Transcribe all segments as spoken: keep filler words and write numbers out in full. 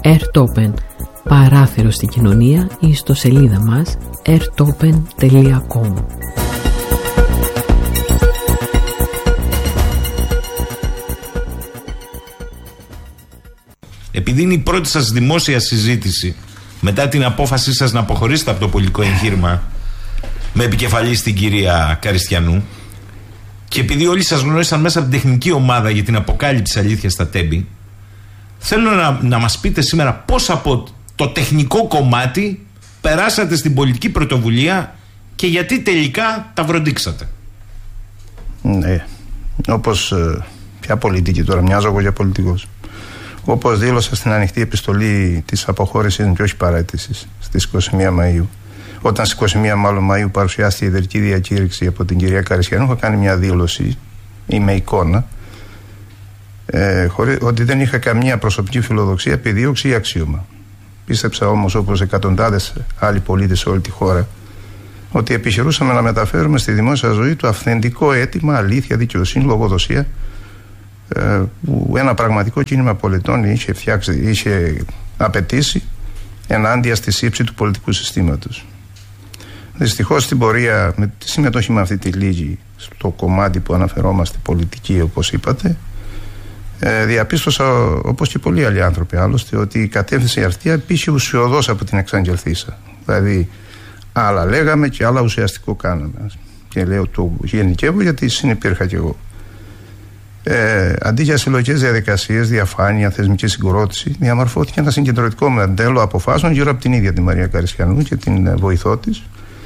Airtopen, παράθυρο στην κοινωνία, ή στο σελίδα μας airtopen τελεία com. Επειδή είναι η πρώτη σας δημόσια συζήτηση μετά την απόφασή σας να αποχωρήσετε από το πολιτικό εγχείρημα με επικεφαλή στην κυρία Καριστιανού, και επειδή όλοι σας γνώρισαν μέσα από την τεχνική ομάδα για την αποκάλυψη αλήθειας στα Τέμπη, θέλω να, να μας πείτε σήμερα πώς από το τεχνικό κομμάτι περάσατε στην πολιτική πρωτοβουλία και γιατί τελικά τα βροντίξατε. Ναι, όπως ε, ποια πολιτική τώρα, μοιάζω εγώ για πολιτικός. Όπως δήλωσα στην ανοιχτή επιστολή της αποχώρησης και όχι παραίτησης στις είκοσι μία Μαΐου, όταν στις είκοσι μία μάλλον Μαΐου παρουσιάστηκε η ιδρυτική διακήρυξη από την κυρία Καριστιανού, είχα κάνει μια δήλωση ή με εικόνα ε, χωρί, ότι δεν είχα καμία προσωπική φιλοδοξία, επιδίωξη ή αξίωμα. Πίστεψα όμως, όπως εκατοντάδες άλλοι πολίτες σε όλη τη χώρα, ότι επιχειρούσαμε να μεταφέρουμε στη δημόσια ζωή το αυθεντικό αίτημα, αλήθεια, δικαιοσύνη, λογοδοσία, ε, που ένα πραγματικό κίνημα πολιτών είχε φτιάξει, είχε απαιτήσει ενάντια στη σύψη του πολιτικού συστήματος. Δυστυχώς στην πορεία, με τη συμμετοχή με αυτή τη λίγη στο κομμάτι που αναφερόμαστε πολιτική, όπως είπατε, ε, διαπίστωσα, όπως και πολλοί άλλοι άνθρωποι άλλωστε, ότι η κατεύθυνση αυτή απήχε ουσιοδός από την εξαγγελθήσα. Δηλαδή άλλα λέγαμε και άλλα ουσιαστικό κάναμε, και λέω το γενικεύω γιατί συνυπήρχα κι εγώ. Ε, αντί για συλλογικές διαδικασίες, διαφάνεια, θεσμική συγκρότηση, διαμορφώθηκε ένα συγκεντρωτικό μοντέλο αποφάσεων γύρω από την ίδια τη Μαρία Καριστιανού και την βοηθό της.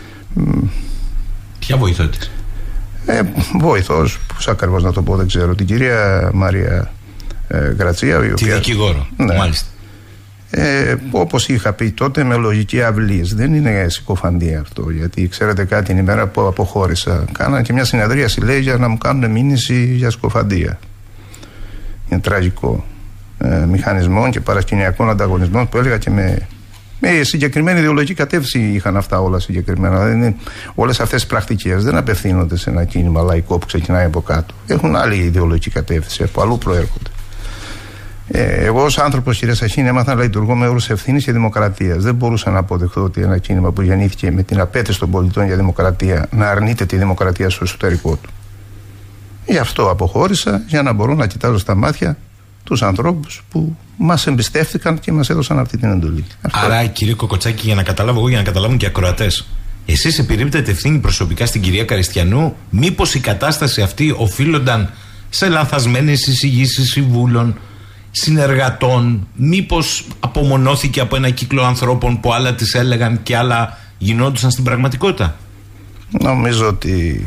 Ποια βοηθό της? Ε, βοηθός, πώς ακριβώς να το πω, δεν ξέρω. Την κυρία Μαρία ε, Γρατσία. Τη οποία... δικηγόρο, ναι. Μάλιστα. Ε, όπως είχα πει τότε, με λογική αυλής. Δεν είναι συκοφαντία αυτό, γιατί ξέρετε κάτι, την ημέρα που αποχώρησα κάνανε και μια συνεδρίαση, λέει, για να μου κάνουν μήνυση για συκοφαντία. Είναι τραγικό. Ε, μηχανισμών και παρασκηνιακών ανταγωνισμών που έλεγα και με, με συγκεκριμένη ιδεολογική κατεύθυνση είχαν αυτά όλα συγκεκριμένα. Δηλαδή, όλες αυτές τις πρακτικές δεν απευθύνονται σε ένα κίνημα λαϊκό που ξεκινάει από κάτω. Έχουν άλλη ιδεολογική κατεύθυνση, από αλλού προέρχονται. Ε, εγώ ως άνθρωπος, κύριε Σαχίνη, έμαθα να λειτουργώ με όρους ευθύνης και δημοκρατίας. Δεν μπορούσα να αποδεχθώ ότι ένα κίνημα που γεννήθηκε με την απέτηση των πολιτών για δημοκρατία να αρνείται τη δημοκρατία στο εσωτερικό του. Γι' αυτό αποχώρησα, για να μπορώ να κοιτάζω στα μάτια τους ανθρώπους που μας εμπιστεύτηκαν και μας έδωσαν αυτή την εντολή. Άρα, αυτό... κύριε Κοκοτσάκη, για να καταλάβω εγώ, για να καταλάβουν και οι ακροατές, εσείς επιρρύπτετε ευθύνη προσωπικά στην κυρία Καριστιανού? Μήπως η κατάσταση αυτή οφείλονταν σε λανθασμένες εισηγήσεις συμβούλων, συνεργατών? Μήπως απομονώθηκε από ένα κύκλο ανθρώπων που άλλα τις έλεγαν και άλλα γινόντουσαν στην πραγματικότητα? Νομίζω ότι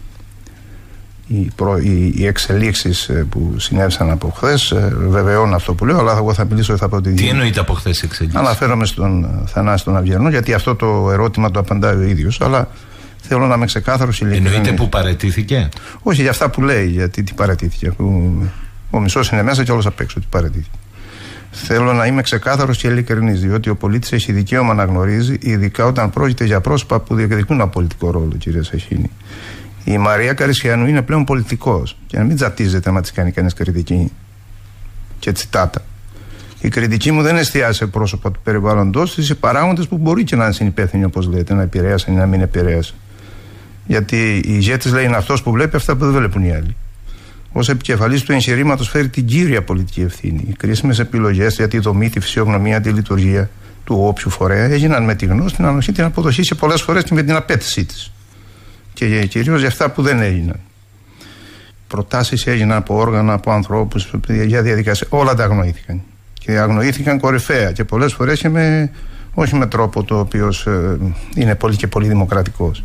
οι, προ, οι, οι εξελίξεις που συνέβησαν από χθες βεβαιώνουν αυτό που λέω, αλλά εγώ θα μιλήσω, θα πω ότι... Τι εννοείται από χθες εξελίξεις? Αναφέρομαι στον Θανάση τον Αυγερνό, γιατί αυτό το ερώτημα το απαντάει ο ίδιος, αλλά θέλω να είμαι ξεκάθαρος. Εννοείται που παραιτήθηκε? Όχι, για αυτά που λέει, γιατί τι παραιτήθηκε, που... Ο μισός είναι μέσα και όλος απ' έξω, τι παραιτήθηκε. Θέλω να είμαι ξεκάθαρος και ειλικρινής, διότι ο πολίτης έχει δικαίωμα να γνωρίζει, ειδικά όταν πρόκειται για πρόσωπα που διεκδικούν ένα πολιτικό ρόλο, κύριε Σαχίνη. Η Μαρία Καριστιανού είναι πλέον πολιτικός. Και να μην τζατίζεται άμα της κάνει κανείς κριτική και τσιτάτα. Η κριτική μου δεν εστιάζει σε πρόσωπα του περιβάλλοντος της, σε παράγοντες που μπορεί και να είναι συνυπεύθυνοι, όπως λέτε, να επηρέασαν ή να μην επηρέασαν. Γιατί η ηγέτης λέει είναι αυτός που βλέπει αυτά που δεν βλέπουν οι άλλοι. Ως επικεφαλής του εγχειρήματος φέρει την κύρια πολιτική ευθύνη. Οι κρίσιμες επιλογές για τη δομή, τη φυσιογνωμία, τη λειτουργία του όποιου φορέα έγιναν με τη γνώση, την ανοχή, την αποδοχή σε πολλές φορές και με την απέτησή της. Και κυρίως για αυτά που δεν έγιναν. Προτάσεις έγιναν από όργανα, από ανθρώπους, για διαδικασία. Όλα τα αγνοήθηκαν. Και αγνοήθηκαν κορυφαία και πολλές φορές και με, όχι με τρόπο το οποίο ε, είναι πολύ και πολύ δημοκρατικός.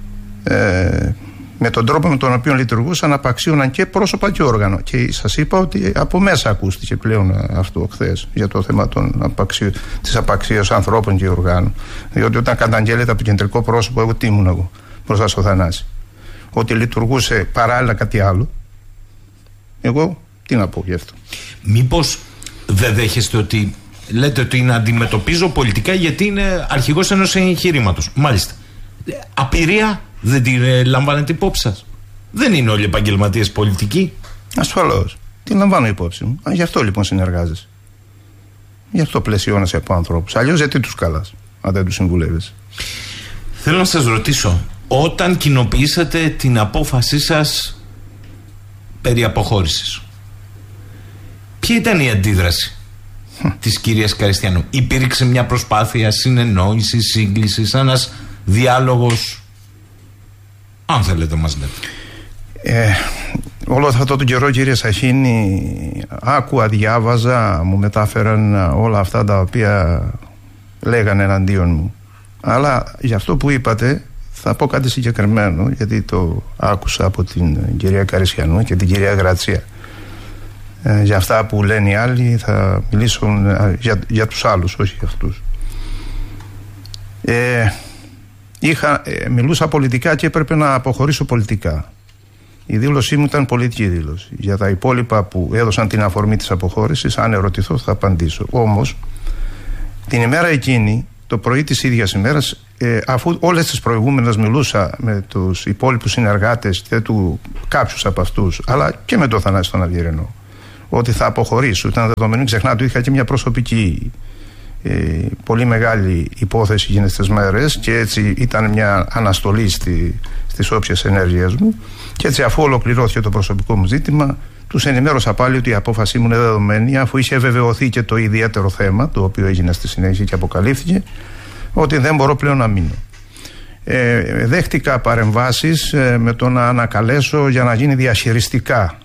Ε, με τον τρόπο με τον οποίο λειτουργούσαν, απαξίωναν και πρόσωπα και όργανα. Και σας είπα ότι από μέσα ακούστηκε πλέον αυτό χθες για το θέμα των απαξί... της απαξίωσης ανθρώπων και οργάνων. Διότι όταν καταγγέλλεται από το κεντρικό πρόσωπο, εγώ τι ήμουν εγώ μπροστά στο Θανάση, ότι λειτουργούσε παράλληλα κάτι άλλο, εγώ τι να πω γι' αυτό? Μήπως δεν δέχεστε ότι λέτε ότι να αντιμετωπίζω πολιτικά γιατί είναι αρχηγός ενός εγχειρήματος? Μάλιστα. Απειρία δεν την ε, λαμβάνετε υπόψη σας? Δεν είναι όλοι επαγγελματίες πολιτικοί? Ασφαλώς. Την λαμβάνω υπόψη μου. Α, γι' αυτό λοιπόν συνεργάζεσαι. Γι' αυτό πλαισιώνεσαι από ανθρώπους. Αλλιώς γιατί τους καλάς, αν δεν τους συμβουλεύεις. Θέλω να σας ρωτήσω, όταν κοινοποιήσατε την απόφασή σας περί αποχώρησης, ποια ήταν η αντίδραση της κυρίας Καριστιανού? Υπήρξε μια προσπάθεια συνεννόησης, σύγκλησης, ένας διάλογος, αν θέλετε μας λέτε? Ε, όλο αυτό τον καιρό, κύριε Σαχίνη, άκουα, διάβαζα, μου μετάφεραν όλα αυτά τα οποία λέγανε εναντίον μου. Αλλά για αυτό που είπατε θα πω κάτι συγκεκριμένο, γιατί το άκουσα από την κυρία Καριστιανού και την κυρία Γρατσία. Ε, για αυτά που λένε οι άλλοι θα μιλήσω για, για τους άλλους, όχι για αυτούς. Ε, είχα, ε, μιλούσα πολιτικά και έπρεπε να αποχωρήσω πολιτικά. Η δήλωσή μου ήταν πολιτική δήλωση. Για τα υπόλοιπα που έδωσαν την αφορμή της αποχώρησης, αν ερωτηθώ θα απαντήσω. Όμως, την ημέρα εκείνη, το πρωί της ίδιας ημέρας, ε, αφού όλες τις προηγούμενες μιλούσα με τους υπόλοιπους συνεργάτες και του κάποιους από αυτούς, αλλά και με τον Θανάση τον Αυγερενό, ότι θα αποχωρήσω. Ήταν δεδομένο, ξεχνάτε, είχα και μια προσωπική ε, πολύ μεγάλη υπόθεση εκείνες τις μέρες και έτσι ήταν μια αναστολή στη, στις όποιες ενέργειες μου. Και έτσι, αφού ολοκληρώθηκε το προσωπικό μου ζήτημα, τους ενημέρωσα πάλι ότι η απόφασή μου είναι δεδομένη, αφού είχε βεβαιωθεί και το ιδιαίτερο θέμα, το οποίο έγινε στη συνέχεια και αποκαλύφθηκε, ότι δεν μπορώ πλέον να μείνω. Ε, δέχτηκα παρεμβάσεις ε, με το να ανακαλέσω για να γίνει διαχειριστικά.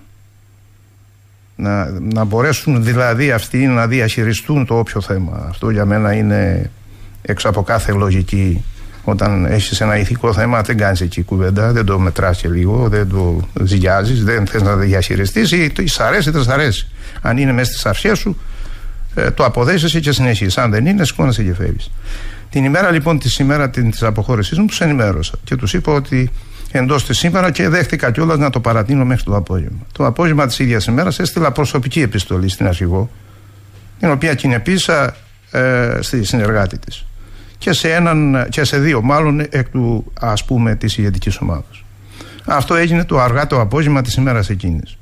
Να, να μπορέσουν δηλαδή αυτοί να διαχειριστούν το όποιο θέμα. Αυτό για μένα είναι έξω από κάθε λογική. Όταν έχεις ένα ηθικό θέμα, δεν κάνεις εκεί κουβέντα, δεν το μετράς και λίγο, δεν το ζυγιάζεις, δεν θες να το διαχειριστείς, ή σ' αρέσει ή δεν σ' αρέσει. Αν είναι μέσα στις αρχές σου, ε, το αποδέχεσαι και συνεχίζεις. Αν δεν είναι, σηκώνεσαι και φεύγεις. Την ημέρα λοιπόν της ημέρα της αποχώρησής μου, τους ενημέρωσα και τους είπα ότι εντός της σήμερα, και δέχτηκα κιόλας να το παρατείνω μέχρι το απόγευμα. Το απόγευμα της ίδιας ημέρας έστειλα προσωπική επιστολή στην αρχηγό, την οποία κοινοποίησα ε, στη συνεργάτη της. Και σε, έναν, και σε δύο μάλλον εκ του, ας πούμε, της ηγετικής ομάδας. Αυτό έγινε το αργά το απόγευμα της ημέρας εκείνης.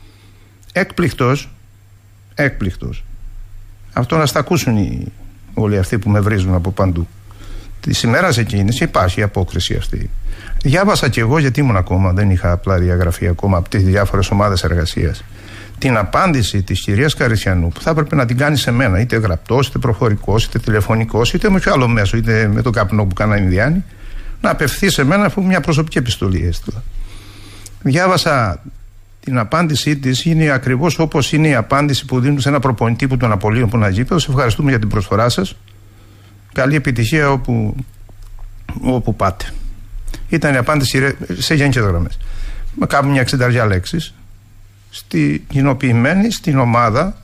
Έκπληκτος, έκπληκτος. Αυτό να στα ακούσουν οι, όλοι αυτοί που με βρίζουν από παντού. Της ημέρας εκείνης υπάρχει η απόκριση αυτή. Διάβασα κι εγώ, γιατί ήμουν ακόμα, δεν είχα απλά διαγραφεί ακόμα από τις διάφορες ομάδες εργασίας, την απάντηση της κυρίας Καριστιανού, που θα έπρεπε να την κάνει σε μένα, είτε γραπτός, είτε προφορικός, είτε τηλεφωνικός, είτε με ποιο άλλο μέσο, είτε με το καπνό που κάνανε οι Ινδιάνοι, να απευθεί σε μένα, αφού μια προσωπική επιστολή έστειλα. Διάβασα την απάντησή της, είναι ακριβώς όπως είναι η απάντηση που δίνουν σε ένα προπονητή που τον απολύουν από ένα γήπεδο. Σε ευχαριστούμε για την προσφορά σας. Καλή επιτυχία όπου, όπου πάτε. Ήταν η απάντηση σε γενικές γραμμές. Με κάπου μια εξενταριά λέξεις. Στη κοινοποιημένη στην ομάδα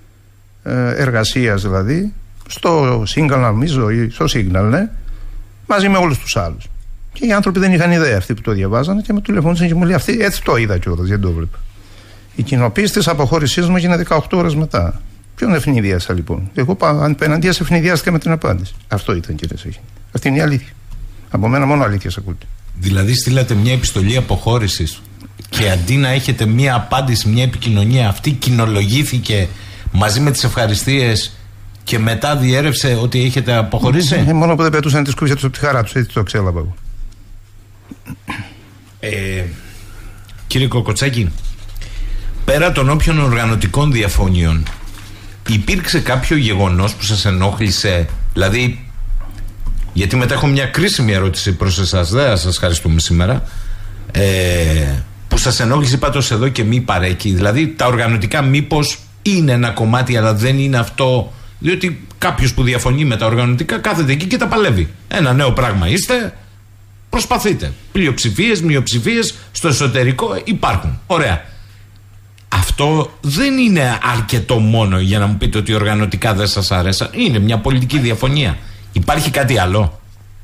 ε, εργασίας, δηλαδή στο Signal, νομίζω, ή στο Signal, ναι, μαζί με όλους τους άλλους. Και οι άνθρωποι δεν είχαν ιδέα, αυτοί που το διαβάζανε, και με τηλεφώνησαν και μου λέει, αυτή, έτσι το είδα κιόλας, δεν το βλέπω. Η κοινοποίηση της αποχώρησής μου έγινε δεκαοκτώ ώρες μετά. Ποιον ευνηδίασα λοιπόν? Εγώ απέναντία σε ευνηδιάστηκα με την απάντηση. Αυτό ήταν, κύριε Σαχίνη. Αυτή είναι η αλήθεια. Από μένα μόνο αλήθειες ακούτε. Δηλαδή στείλατε μια επιστολή αποχώρησης και αντί να έχετε μια απάντηση, μια επικοινωνία, αυτή κοινολογήθηκε μαζί με τις ευχαριστίες και μετά διέρευσε ότι έχετε αποχωρήσει. Ε, μόνο που δεν πετούσαν τις κούβια τους από τη χαρά τους, έτσι το ξέλαβα εγώ. Ε, κύριε Κοκοτσάκη, πέρα των όποιων οργανωτικών διαφωνιών, υπήρξε κάποιο γεγονός που σας ενόχλησε? Δηλαδή, γιατί μετά έχω μια κρίσιμη ερώτηση προς εσάς, δεν θα σας ευχαριστούμε σήμερα, ε, που σας ενόχλησε πάντως εδώ και μη παρέκει? Δηλαδή τα οργανωτικά μήπως είναι ένα κομμάτι, αλλά δεν είναι αυτό? Διότι κάποιος που διαφωνεί με τα οργανωτικά κάθεται εκεί και τα παλεύει. Ένα νέο πράγμα είστε, προσπαθείτε. Πλειοψηφίες, μειοψηφίες στο εσωτερικό υπάρχουν. Ωραία. Αυτό δεν είναι αρκετό μόνο για να μου πείτε ότι οργανωτικά δεν σας άρεσαν. Είναι μια πολιτική διαφωνία. Υπάρχει κάτι άλλο?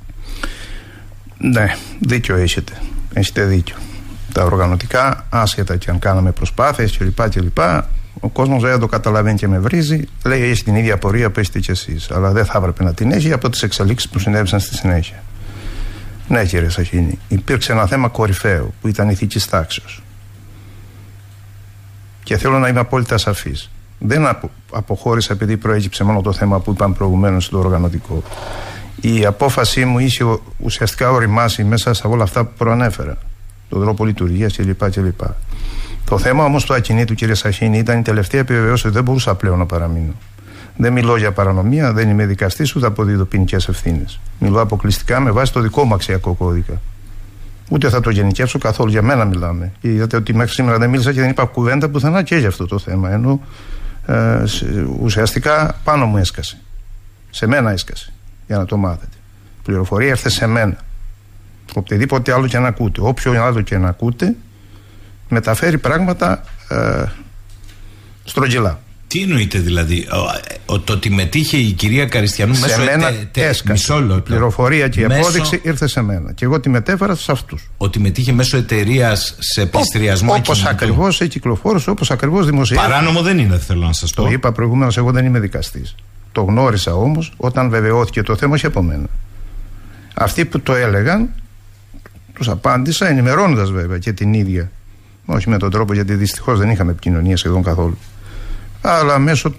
Ναι, δίκιο έχετε. Έχετε δίκιο. Τα οργανωτικά, άσχετα και αν κάναμε προσπάθειες κλπ. κλπ. Ο κόσμος δεν το καταλαβαίνει και με βρίζει. Λέει, έχει την ίδια πορεία που έχετε κι εσείς. Αλλά δεν θα έπρεπε να την έχει από τις εξελίξεις που συνέβησαν στη συνέχεια. Ναι, κύριε Σαχίνη, υπήρξε ένα θέμα κορυφαίο που ήταν ηθικής τάξεως. Και θέλω να είμαι απόλυτα σαφής. Δεν απο, αποχώρησα επειδή προέκυψε μόνο το θέμα που είπαμε προηγουμένως στο οργανωτικό. Η απόφασή μου είχε ουσιαστικά οριμάσει μέσα σε όλα αυτά που προανέφερα. Τον τρόπο λειτουργίας κλπ. κλπ. Το θέμα όμως του ακινήτου, κύριε Σαχίνη, ήταν η τελευταία επιβεβαίωση ότι δεν μπορούσα πλέον να παραμείνω. Δεν μιλώ για παρανομία, δεν είμαι δικαστής, ούτε αποδίδω ποινικές ευθύνες. Μιλώ αποκλειστικά με βάση το δικό μου αξιακό κώδικα. Ούτε θα το γενικεύσω καθόλου. Για μένα μιλάμε. Και είδατε ότι μέχρι σήμερα δεν μίλησα και δεν είπα κουβέντα πουθενά και για αυτό το θέμα. Ενώ ε, ουσιαστικά πάνω μου έσκασε. Σε μένα έσκασε. Για να το μάθετε. Η πληροφορία έρθε σε μένα. Οποιοδήποτε άλλο και να ακούτε, όποιο άλλο και να ακούτε, μεταφέρει πράγματα ε, στρογγυλά. Τι εννοείται δηλαδή, ο, ο, το ότι μετήχε η κυρία Καριστιανού σε μέσω μένα τε, τε, έσκασε. Μισό λεπτό. Η πληροφορία και η μέσω... απόδειξη ήρθε σε μένα. Και εγώ τη μετέφερα σε αυτούς. Ότι μετήχε μέσω εταιρείας σε πληστηριασμό. Όπως ακριβώς έχει κυκλοφόρησε, όπως ακριβώς δημοσιεύθηκε. Παράνομο δεν είναι, θέλω να σας πω. Το είπα προηγουμένως, εγώ δεν είμαι δικαστής. Το γνώρισα όμως όταν βεβαιώθηκε το θέμα, όχι από μένα. Αυτοί που το έλεγαν, τους απάντησα ενημερώνοντας βέβαια και την ίδια. Όχι με τον τρόπο, γιατί δυστυχώς δεν είχαμε επικοινωνία σχεδόν καθόλου. Αλλά μέσω